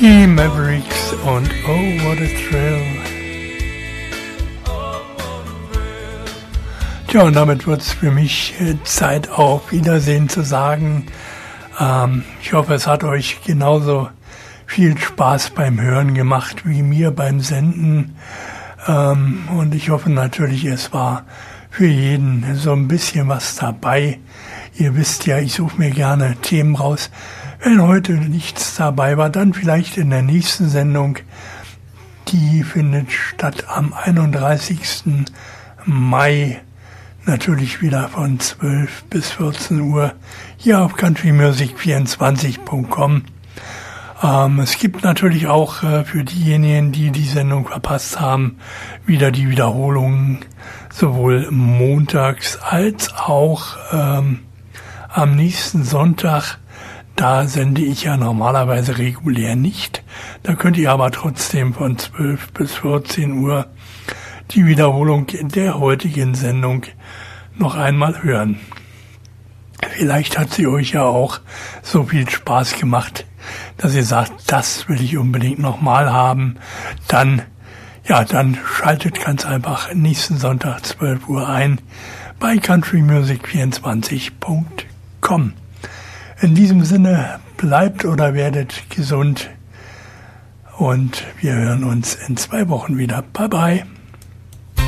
Die Mavericks und Oh What a Thrill. Tja, und damit wird es für mich Zeit, auf Wiedersehen zu sagen. Ich hoffe, es hat euch genauso viel Spaß beim Hören gemacht wie mir beim Senden. Und ich hoffe natürlich, es war für jeden so ein bisschen was dabei. Ihr wisst ja, ich suche mir gerne Themen raus. Wenn heute nichts dabei war, dann vielleicht in der nächsten Sendung. Die findet statt am 31. Mai. Natürlich wieder von 12 bis 14 Uhr hier auf countrymusic24.com. Es gibt natürlich auch für diejenigen, die die Sendung verpasst haben, wieder die Wiederholungen, sowohl montags als auch am nächsten Sonntag. Da sende ich ja normalerweise regulär nicht. Da könnt ihr aber trotzdem von 12 bis 14 Uhr die Wiederholung der heutigen Sendung noch einmal hören. Vielleicht hat sie euch ja auch so viel Spaß gemacht, dass ihr sagt, das will ich unbedingt nochmal haben. Dann schaltet ganz einfach nächsten Sonntag 12 Uhr ein bei countrymusic24.com. In diesem Sinne, bleibt oder werdet gesund und wir hören uns in 2 Wochen wieder. Bye bye.